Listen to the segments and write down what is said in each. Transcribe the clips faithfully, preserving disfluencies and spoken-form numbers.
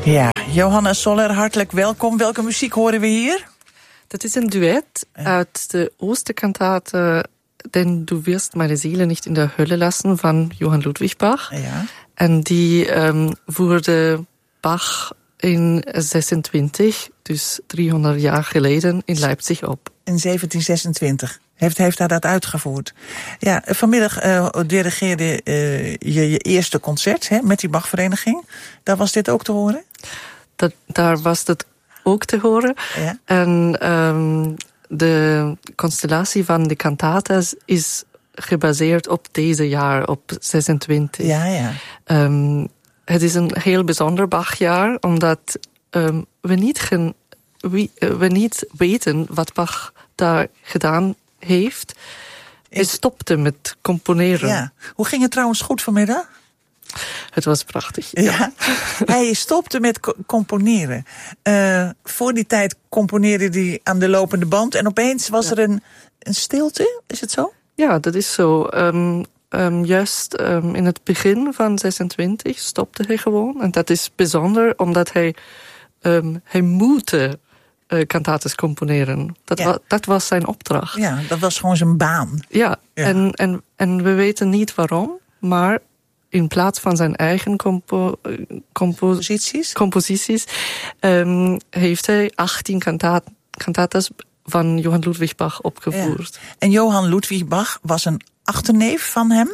Ja, Johanna Soler, hartelijk welkom. Welke muziek horen we hier? Dat is een duet uit de Osterkantate Denn du wirst meine Seele nicht in der Hölle lassen van Johann Ludwig Bach. Ja. En die um, voerde Bach in zesentwintig, dus driehonderd jaar geleden, in Leipzig op. In zeventien zesentwintig heeft, heeft hij dat uitgevoerd. Ja, vanmiddag uh, dirigeerde uh, je je eerste concert hè, met die Bachvereniging. Daar was dit ook te horen? Dat, daar was het ook te horen. Ja. En um, de constellatie van de cantatas is gebaseerd op deze jaar, op zesentwintig. Ja, ja. Um, het is een heel bijzonder Bachjaar, omdat um, we, niet gen, we, we niet weten wat Bach daar gedaan heeft. Hij stopte met componeren. Ja. Hoe ging het trouwens goed vanmiddag? Het was prachtig. Ja. Ja. Hij stopte met co- componeren. Uh, voor die tijd componeerde hij aan de lopende band. En opeens was ja. er een, een stilte, is het zo? Ja, dat is zo. Um, um, juist um, in het begin van zesentwintig stopte hij gewoon. En dat is bijzonder, omdat hij, um, hij moette uh, cantates componeren. Dat, ja. wa- dat was zijn opdracht. Ja, dat was gewoon zijn baan. Ja, ja. En, en, en we weten niet waarom, maar in plaats van zijn eigen compo, compo, composities, composities um, heeft hij achttien kantaat, kantatas van Johann Ludwig Bach opgevoerd. Ja. En Johann Ludwig Bach was een achterneef van hem?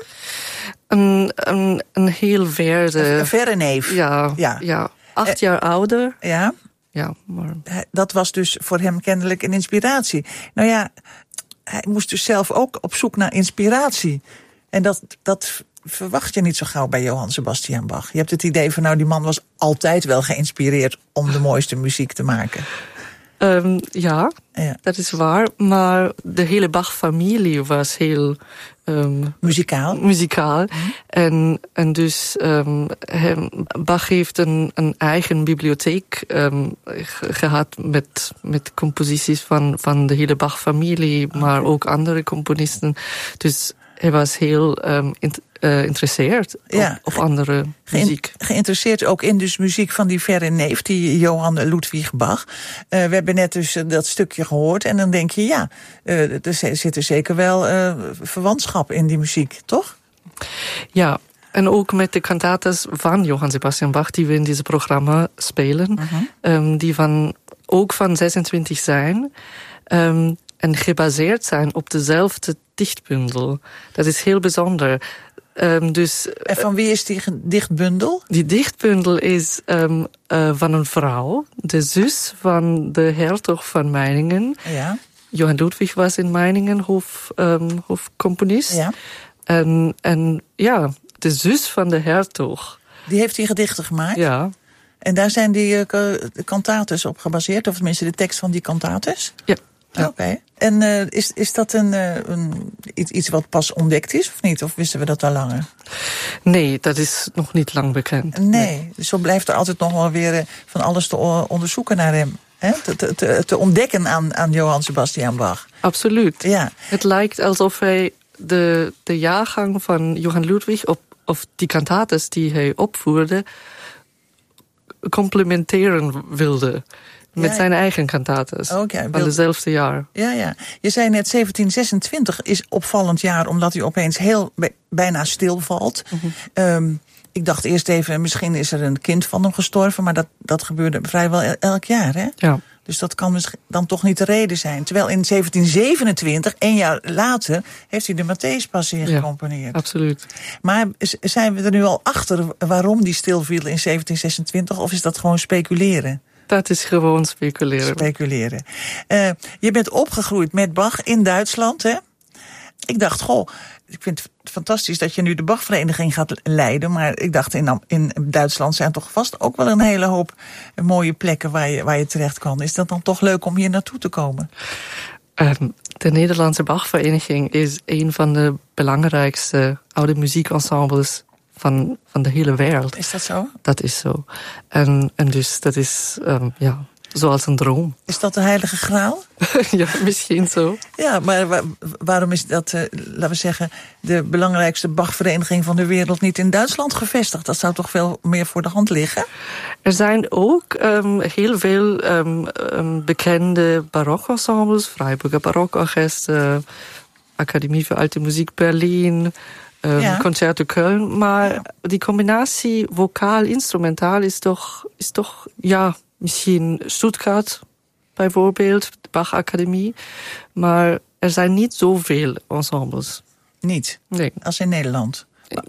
Een, een, een heel verre... Een verre neef. Ja, ja. ja. acht uh, jaar ouder. Ja. Ja, maar... Dat was dus voor hem kennelijk een inspiratie. Nou ja, hij moest dus zelf ook op zoek naar inspiratie. En dat... dat verwacht je niet zo gauw bij Johann Sebastian Bach. Je hebt het idee van, nou, die man was altijd wel geïnspireerd om de mooiste muziek te maken. Um, ja, ja, dat is waar. Maar de hele Bach-familie was heel... Um, muzikaal. Muzikaal. Mm-hmm. En, en dus um, hem, Bach heeft een, een eigen bibliotheek um, ge- gehad met, met composities van, van de hele Bach-familie, okay. maar ook andere componisten. Dus hij was heel um, int- uh, geïnteresseerd ja. op, op andere Ge- muziek. Geïnteresseerd ook in dus muziek van die verre neef, die Johann Ludwig Bach. Uh, we hebben net dus uh, dat stukje gehoord en dan denk je, ja, uh, er zit er zeker wel uh, verwantschap in die muziek, toch? Ja, en ook met de cantatas van Johann Sebastian Bach, die we in dit programma spelen, Uh-huh. um, die van, ook van zesentwintig zijn, um, en gebaseerd zijn op dezelfde dichtbundel. Dat is heel bijzonder. Um, dus, en van wie is die dichtbundel? Die dichtbundel is um, uh, van een vrouw, de zus van de hertog van Meiningen. Ja. Johann Ludwig was in Meiningen hof, um, hofcomponist. Ja. En, en ja, de zus van de hertog. Die heeft die gedichten gemaakt? Ja. En daar zijn die uh, cantates op gebaseerd, of tenminste de tekst van die cantates? Ja. Oké. Okay. En uh, is, is dat een, uh, een, iets wat pas ontdekt is, of niet? Of wisten we dat al langer? Nee, dat is nog niet lang bekend. Nee, nee. Dus zo blijft er altijd nog wel weer uh, van alles te uh, onderzoeken naar hem. Hè? Te, te, te, te ontdekken aan, aan Johann Sebastian Bach. Absoluut. Ja. Het lijkt alsof hij de, de jaargang van Johann Ludwig, op, of die cantates die hij opvoerde, complementeren wilde. Met ja, zijn eigen cantates. Okay, van wil... dezelfde jaar. Ja, ja. Je zei net zeventien zesentwintig is opvallend jaar, omdat hij opeens heel bij, bijna stilvalt. Mm-hmm. Um, ik dacht eerst even, misschien is er een kind van hem gestorven, maar dat, dat gebeurde vrijwel elk jaar, hè? Ja. Dus dat kan dan toch niet de reden zijn. Terwijl in zeventien zevenentwintig, één jaar later, heeft hij de Matthäus-passie gecomponeerd. Ja, absoluut. Maar zijn we er nu al achter waarom die stilviel in zeventien zesentwintig, of is dat gewoon speculeren? Dat is gewoon speculeren. Speculeren. Uh, je bent opgegroeid met Bach in Duitsland, hè? Ik dacht, goh, ik vind het fantastisch dat je nu de Bachvereniging gaat leiden. Maar ik dacht, in, in Duitsland zijn toch vast ook wel een hele hoop mooie plekken waar je, waar je terecht kan. Is dat dan toch leuk om hier naartoe te komen? Um, de Nederlandse Bachvereniging is een van de belangrijkste oude muziekensembles van, van de hele wereld. Is dat zo? Dat is zo. En, en dus dat is, um, ja, zoals een droom. Is dat de heilige graal? Ja, misschien zo. Ja, maar waar, waarom is dat, uh, laten we zeggen, de belangrijkste Bachvereniging van de wereld niet in Duitsland gevestigd? Dat zou toch veel meer voor de hand liggen? Er zijn ook um, heel veel um, um, bekende barokensembles, Freiburger Barokorchest, uh, Academie voor Alte Muziek Berlin, um, ja. Concerto Köln. Maar ja. die combinatie vocaal-instrumentaal is toch, is toch, ja, misschien Stuttgart bijvoorbeeld, de Bach Academie. Maar er zijn niet zoveel ensembles. Niet? Nee. Als in Nederland?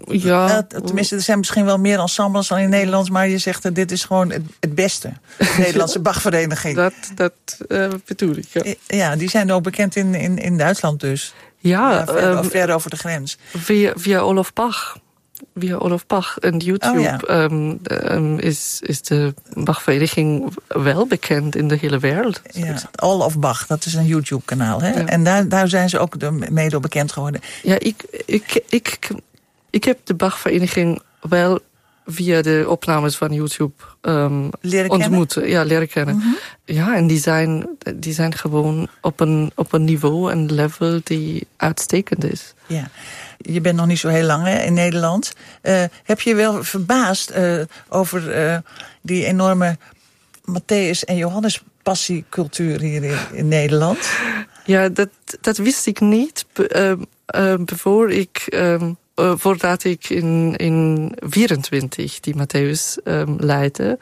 Ja. Uh, tenminste, er zijn misschien wel meer ensembles dan in Nederland, maar je zegt dat dit is gewoon het, het beste. De Nederlandse Bachvereniging. Dat, dat uh, bedoel ik, ja. Ja, die zijn ook bekend in, in, in Duitsland dus. Ja. ja ver, um, ver over de grens. Via, via Olaf Bach. Via Olaf Bach en YouTube oh, ja. um, um, is, is de Bachvereniging wel bekend in de hele wereld. Ja, Olaf Bach, dat is een YouTube-kanaal. Hè? Ja. En daar, daar zijn ze ook mede bekend geworden. Ja, ik, ik, ik, ik heb de Bachvereniging wel via de opnames van YouTube um, leren ontmoet. Kennen? Ja, leren kennen. Mm-hmm. Ja, en die zijn, die zijn gewoon op een, op een niveau en level die uitstekend is. Ja. Je bent nog niet zo heel lang hè, in Nederland. Uh, heb je wel verbaasd uh, over uh, die enorme Matthäus en Johannes passiecultuur hier in, in Nederland? Ja, dat, dat wist ik niet. Be, uh, uh, voor ik, um, uh, voordat ik in, in vierentwintig die Matthäus um, leidde.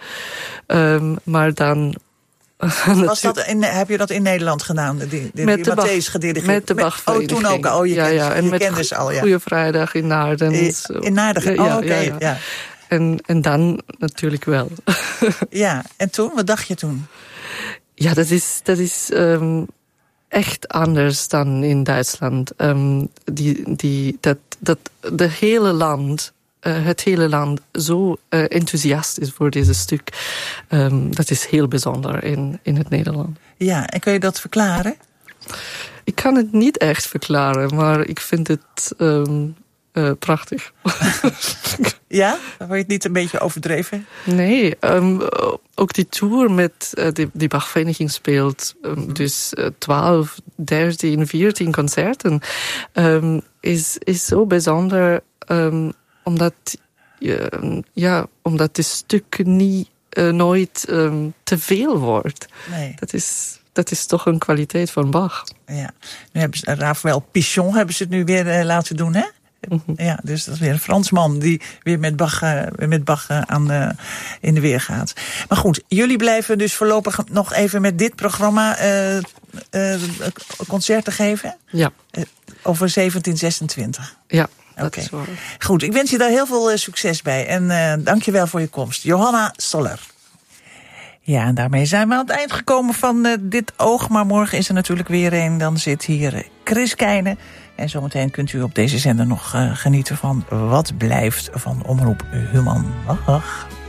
Um, maar dan... Was dat in, heb je dat in Nederland gedaan? Die, die, met die de Matthäus gedirigeerd? Met de Bachvereniging. Oh, toen ook. Oh, je ja, kende, ja. En je met kende ze al, ja. Goeie Vrijdag in Naarden. In, in Naarden? Oh, ja, oké. Okay, ja, ja. ja. En, en dan natuurlijk wel. Ja, en toen? Wat dacht je toen? Ja, dat is, dat is um, echt anders dan in Duitsland. Um, die, die, dat, dat de hele land... Uh, het hele land zo uh, enthousiast is voor dit stuk. Um, dat is heel bijzonder in, in het Nederland. Ja, en kun je dat verklaren? Ik kan het niet echt verklaren, maar ik vind het um, uh, prachtig. Ja? Word je het niet een beetje overdreven? Nee, um, ook die tour met uh, die, die Bachvereniging speelt. Um, dus uh, twaalf, dertien, veertien concerten. Um, is, is zo bijzonder... Um, Omdat, uh, ja, omdat het stuk niet, uh, nooit um, te veel wordt. Nee. Dat is, dat is toch een kwaliteit van Bach. Ja. Nu hebben ze Raphaël Pichon hebben ze het nu weer uh, laten doen, hè? Mm-hmm. Ja, dus dat is weer een Fransman die weer met Bach, uh, met Bach uh, aan de, in de weer gaat. Maar goed, jullie blijven dus voorlopig nog even met dit programma uh, uh, concerten geven? Ja. Uh, over zeventien zesentwintig. Ja. Oké, okay. Goed. Ik wens je daar heel veel uh, succes bij. En uh, dank je wel voor je komst. Johanna Soller. Ja, en daarmee zijn we aan het eind gekomen van uh, dit oog. Maar morgen is er natuurlijk weer een. Dan zit hier uh, Chris Keijne. En zometeen kunt u op deze zender nog uh, genieten van Wat Blijft van Omroep Human. Dag.